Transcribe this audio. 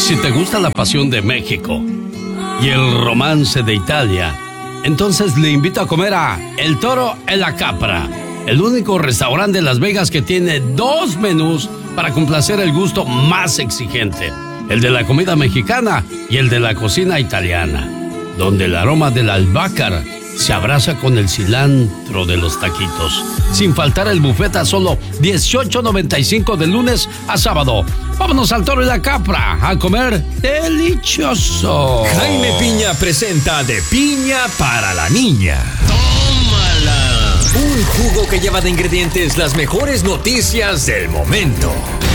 Si te gusta la pasión de México y el romance de Italia, entonces le invito a comer a El Toro en la Capra, el único restaurante de Las Vegas que tiene 2 menús para complacer el gusto más exigente, el de la comida mexicana y el de la cocina italiana, donde el aroma del albahaca se abraza con el cilantro de los taquitos. Sin faltar el buffet a solo $18.95 de lunes a sábado. Vámonos al Toro y la Capra a comer delicioso. Jaime Piña presenta De Piña para la Niña. ¡Tómala! Un jugo que lleva de ingredientes las mejores noticias del momento.